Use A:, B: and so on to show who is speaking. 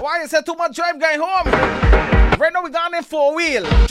A: Why you say too much drive going home? Right now we gone in 4-wheel.